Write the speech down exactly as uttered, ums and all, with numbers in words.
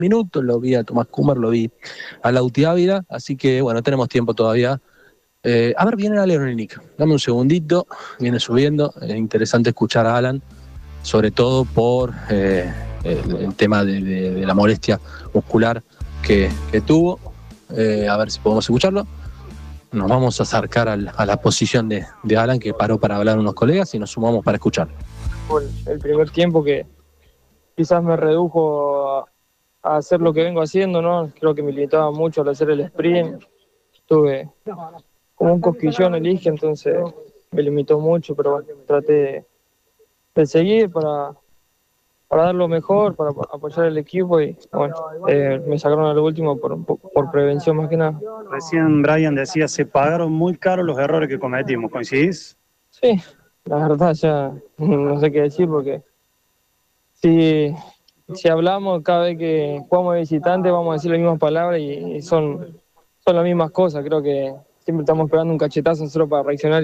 minutos, lo vi a Tomás Kummer, lo vi a Lauti Ávila, así que bueno, tenemos tiempo todavía. Eh, a ver, viene Alan Olinick, dame un segundito, viene subiendo, es interesante escuchar a Alan, sobre todo por eh, el, el tema de, de, de la molestia muscular que, que tuvo. Eh, a ver si podemos escucharlo. Nos vamos a acercar al, a la posición de, de Alan, que paró para hablar unos colegas, y nos sumamos para escucharlo. Por el primer tiempo que quizás me redujo a, a hacer lo que vengo haciendo, ¿no? Creo que me limitaba mucho al hacer el sprint. Tuve como un cosquillón en el isquio, entonces me limitó mucho, pero bueno, traté de, de seguir para, para dar lo mejor, para apoyar al equipo y bueno, eh, me sacaron al último por, por prevención más que nada. Recién Brian decía, se pagaron muy caro los errores que cometimos, ¿coincidís? Sí, la verdad ya no sé qué decir porque si, si hablamos cada vez que jugamos de visitante vamos a decir las mismas palabras y, y son, son las mismas cosas. Creo que siempre estamos esperando un cachetazo nosotros para reaccionar.